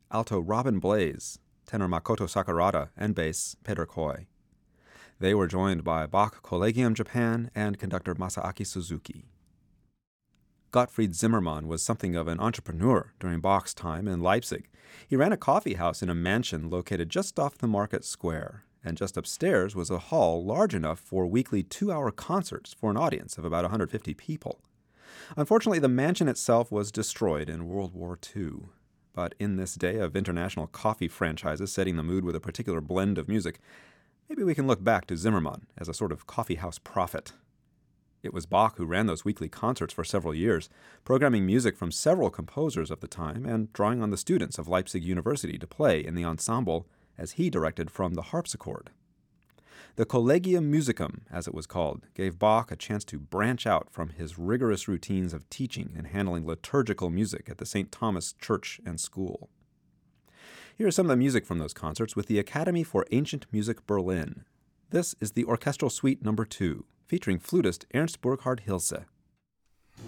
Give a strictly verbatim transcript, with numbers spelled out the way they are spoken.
alto Robin Blaze, tenor Makoto Sakurada, and bass Peter Koi. They were joined by Bach Collegium Japan and conductor Masaaki Suzuki. Gottfried Zimmermann was something of an entrepreneur during Bach's time in Leipzig. He ran a coffee house in a mansion located just off the market square, and just upstairs was a hall large enough for weekly two-hour concerts for an audience of about one hundred fifty people. Unfortunately, the mansion itself was destroyed in World War Two. But in this day of international coffee franchises setting the mood with a particular blend of music, maybe we can look back to Zimmermann as a sort of coffee house prophet. It was Bach who ran those weekly concerts for several years, programming music from several composers of the time and drawing on the students of Leipzig University to play in the ensemble as he directed from the harpsichord. The Collegium Musicum, as it was called, gave Bach a chance to branch out from his rigorous routines of teaching and handling liturgical music at the Saint Thomas Church and School. Here is some of the music from those concerts with the Academy for Ancient Music Berlin. This is the Orchestral Suite Number two, featuring flutist Ernst Burkhard Hilse.